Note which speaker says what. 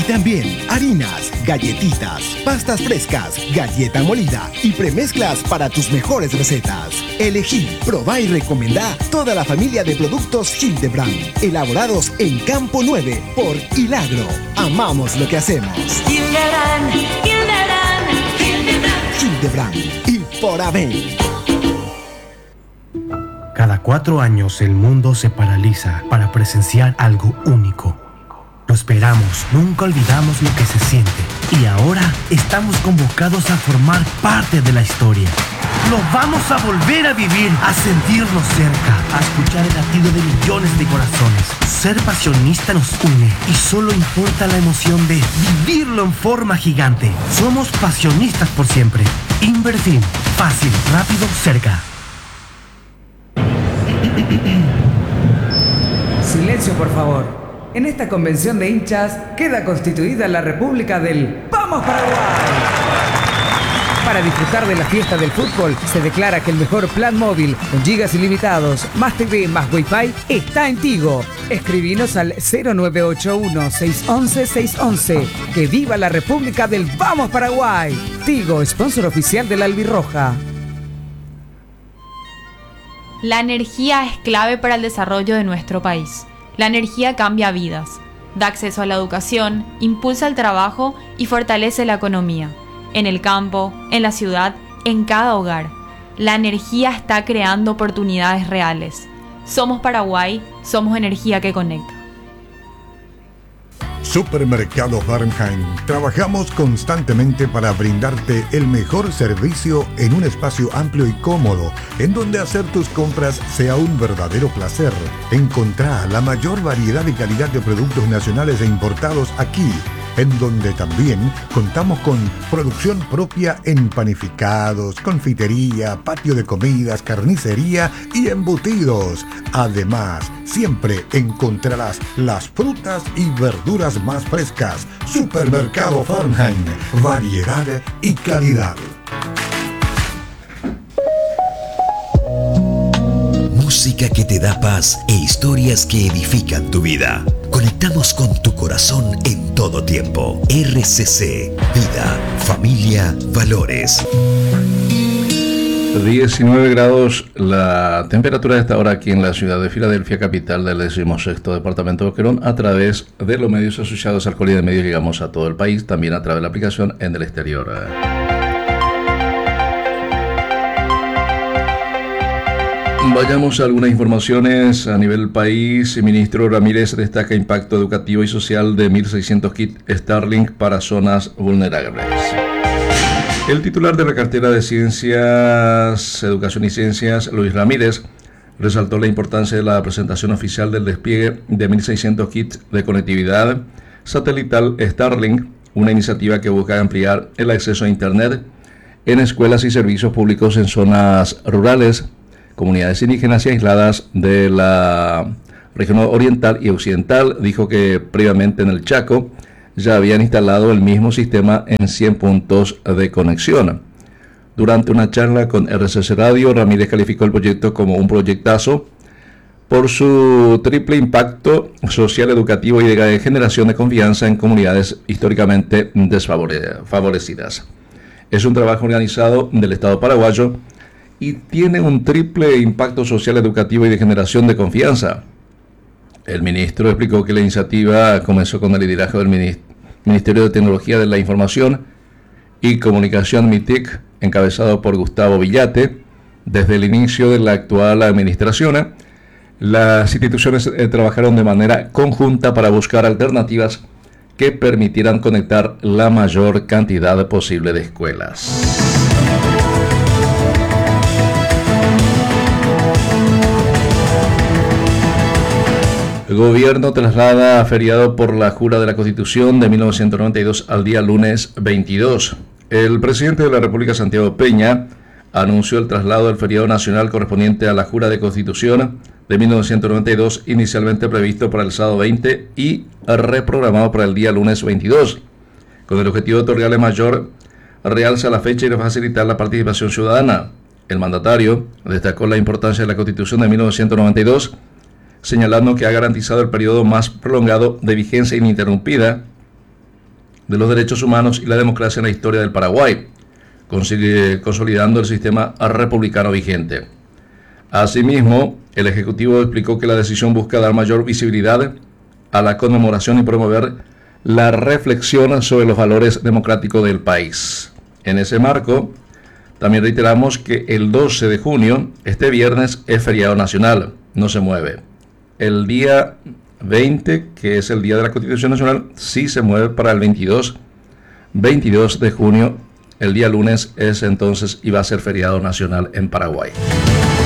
Speaker 1: también harinas, galletitas, pastas frescas, galleta molida y premezclas para tus mejores recetas. Elegí, probá y recomendá toda la familia de productos Hildebrand, elaborados en Campo 9 por Hilagro. Amamos lo que hacemos.
Speaker 2: Hildebrand, Hildebrand, Hildebrand.
Speaker 1: Hildebrand y por Abel.
Speaker 3: Cada 4 años el mundo se paraliza para presenciar algo único. Lo esperamos, nunca olvidamos lo que se siente. Y ahora estamos convocados a formar parte de la historia. Lo vamos a volver a vivir, a sentirlo cerca, a escuchar el latido de millones de corazones. Ser pasionista nos une y solo importa la emoción de vivirlo en forma gigante. Somos pasionistas por siempre. Invertir, fácil, rápido, cerca.
Speaker 4: Silencio, por favor. En esta convención de hinchas queda constituida la República del ¡Vamos Paraguay! Para disfrutar de la fiesta del fútbol, se declara que el mejor plan móvil con gigas ilimitados, más TV, más Wi-Fi, está en Tigo. Escribinos al 0981-611-611. ¡Que viva la República del Vamos Paraguay! Tigo, sponsor oficial de la Albirroja.
Speaker 5: La energía es clave para el desarrollo de nuestro país. La energía cambia vidas, da acceso a la educación, impulsa el trabajo y fortalece la economía. En el campo, en la ciudad, en cada hogar. La energía está creando oportunidades reales. Somos Paraguay, somos energía que conecta.
Speaker 6: Supermercado Fahrenheit. Trabajamos constantemente para brindarte el mejor servicio en un espacio amplio y cómodo, en donde hacer tus compras sea un verdadero placer. Encontrá la mayor variedad y calidad de productos nacionales e importados aquí, en donde también contamos con producción propia en panificados, confitería, patio de comidas, carnicería y embutidos. Además, siempre encontrarás las frutas y verduras más frescas. Supermercado Fahrenheit, variedad y calidad.
Speaker 7: Música que te da paz e historias que edifican tu vida. Conectamos con tu corazón en todo tiempo. RCC, vida, familia, valores.
Speaker 8: 19 grados la temperatura de esta hora aquí en la ciudad de Filadelfia, capital del 16º departamento de Boquerón. A través de los medios asociados al Coli de Medios llegamos a todo el país, también a través de la aplicación en el exterior. Vayamos a algunas informaciones a nivel país. El ministro Ramírez destaca impacto educativo y social de 1.600 kits Starlink para zonas vulnerables. El titular de la cartera de Ciencias, Educación y Ciencias, Luis Ramírez, resaltó la importancia de la presentación oficial del despliegue de 1.600 kits de conectividad satelital Starlink, una iniciativa que busca ampliar el acceso a Internet en escuelas y servicios públicos en zonas rurales, comunidades indígenas y aisladas de la región oriental y occidental. Dijo que previamente en el Chaco ya habían instalado el mismo sistema en 100 puntos de conexión. Durante una charla con RCC Radio, Ramírez calificó el proyecto como un proyectazo por su triple impacto social, educativo y de generación de confianza en comunidades históricamente desfavorecidas. Es un trabajo organizado del Estado paraguayo y tiene un triple impacto social, educativo y de generación de confianza. El ministro explicó que la iniciativa comenzó con el liderazgo del Ministerio de Tecnología de la Información y Comunicación MITIC, encabezado por Gustavo Villate. Desde el inicio de la actual administración, las instituciones trabajaron de manera conjunta para buscar alternativas que permitieran conectar la mayor cantidad posible de escuelas. El gobierno traslada feriado por la Jura de la Constitución de 1992 al día lunes 22. El presidente de la República, Santiago Peña, anunció el traslado del feriado nacional correspondiente a la Jura de Constitución de 1992, inicialmente previsto para el sábado 20 y reprogramado para el día lunes 22, con el objetivo de otorgarle mayor realce a la fecha y de facilitar la participación ciudadana. El mandatario destacó la importancia de la Constitución de 1992, señalando que ha garantizado el periodo más prolongado de vigencia ininterrumpida de los derechos humanos y la democracia en la historia del Paraguay, consolidando el sistema republicano vigente. Asimismo, el Ejecutivo explicó que la decisión busca dar mayor visibilidad a la conmemoración y promover la reflexión sobre los valores democráticos del país. En ese marco, también reiteramos que el 12 de junio, este viernes, es feriado nacional, no se mueve. El día 20, que es el Día de la Constitución Nacional, sí se mueve para el 22 de junio. El día lunes es entonces y va a ser feriado nacional en Paraguay.